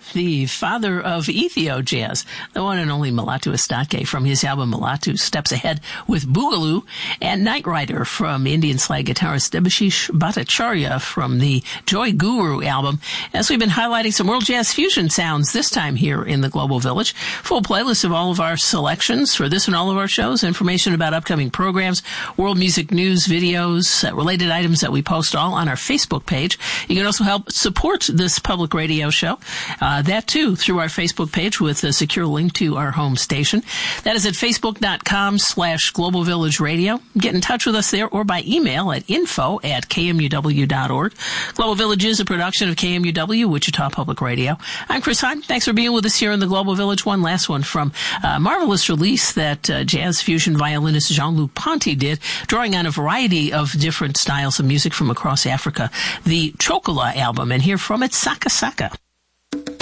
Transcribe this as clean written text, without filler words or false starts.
the father of Ethio jazz, the one and only Mulatu Astatke from his album Mulatu Steps Ahead with Boogaloo, and Night Rider from Indian slide guitarist Debashish Bhattacharya from the Joy Guru album. As we've been highlighting some world jazz fusion sounds this time here in the Global Village. Full playlist of all of our selections for this and all of our shows, information about upcoming programs, world music news, videos, related items that we post all on our Facebook page. You can also help support this public radio show. That too through our Facebook page with a secure link to our home station. That is at facebook.com/Global Village Radio. Get in touch with us there or by email at info@kmuw.org. Global Village is a production of KMUW, Wichita Public Radio. I'm Chris Heim. Thanks for being with us here in the Global Village. One last one from a marvelous release that jazz fusion violinist Jean-Luc Ponty did, drawing on a variety of different styles of music from across Africa, the Chocola album. And here from it, Saka Saka.